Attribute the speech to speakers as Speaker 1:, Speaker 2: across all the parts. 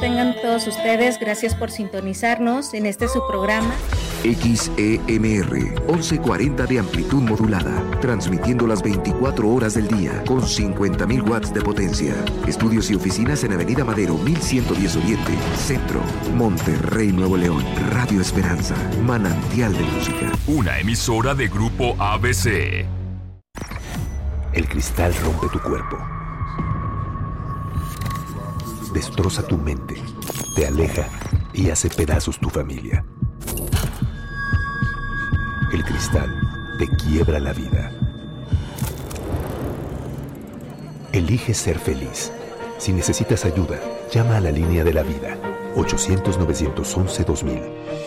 Speaker 1: Tengan todos ustedes, gracias por sintonizarnos en este su programa.
Speaker 2: XEMR 1140 de amplitud modulada, transmitiendo las 24 horas del día con 50.000 watts de potencia. Estudios y oficinas en Avenida Madero 1110 Oriente, Centro, Monterrey, Nuevo León. Radio Esperanza, manantial de música.
Speaker 3: Una emisora de Grupo ABC.
Speaker 4: El cristal rompe tu cuerpo, destroza tu mente, te aleja y hace pedazos tu familia. El cristal te quiebra la vida. Elige ser feliz. Si necesitas ayuda, llama a la línea de la vida, 800-911-2000.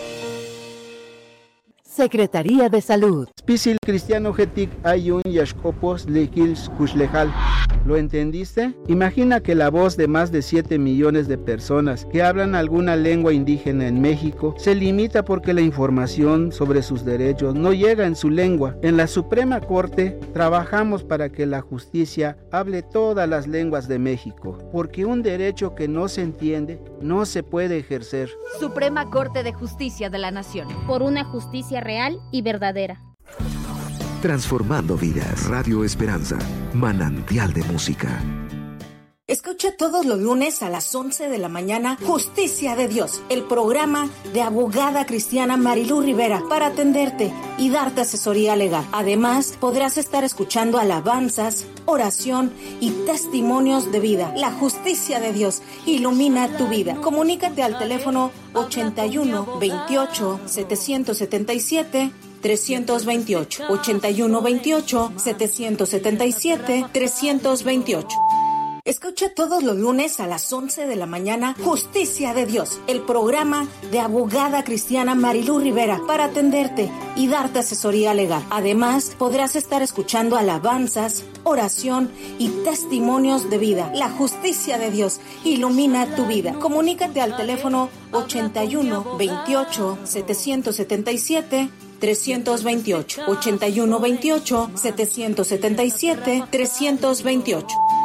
Speaker 5: Secretaría de Salud.
Speaker 6: Spisil cristiano getik ayun yashkopos lekils kushlejal. ¿Lo entendiste? Imagina que la voz de más de 7 millones de personas que hablan alguna lengua indígena en México se limita porque la información sobre sus derechos no llega en su lengua. En la Suprema Corte trabajamos para que la justicia hable todas las lenguas de México, porque un derecho que no se entiende no se puede ejercer.
Speaker 7: Suprema Corte de Justicia de la Nación.
Speaker 8: Por una justicia real y verdadera.
Speaker 2: Transformando vidas. Radio Esperanza, manantial de música.
Speaker 9: Escucha todos los lunes a las 11 de la mañana Justicia de Dios, el programa de abogada cristiana Marilú Rivera para atenderte y darte asesoría legal. Además, podrás estar escuchando alabanzas, oración y testimonios de vida. La justicia de Dios ilumina tu vida. Comunícate al teléfono 81 28 777 328, 81 28 777 328. Escucha todos los lunes a las 11 de la mañana Justicia de Dios, el programa de abogada cristiana Marilú Rivera para atenderte y darte asesoría legal. Además, podrás estar escuchando alabanzas, oración y testimonios de vida. La justicia de Dios ilumina tu vida. Comunícate al teléfono 81 28 777 328, 81 28 777 328.